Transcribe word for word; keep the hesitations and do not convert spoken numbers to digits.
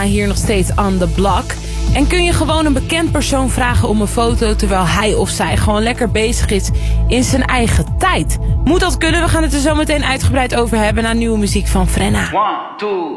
hier nog steeds on the block. En kun je gewoon een bekend persoon vragen om een foto terwijl hij of zij gewoon lekker bezig is in zijn eigen tijd. Moet dat kunnen? We gaan het er zo meteen uitgebreid over hebben na nieuwe muziek van Frenna. One, two.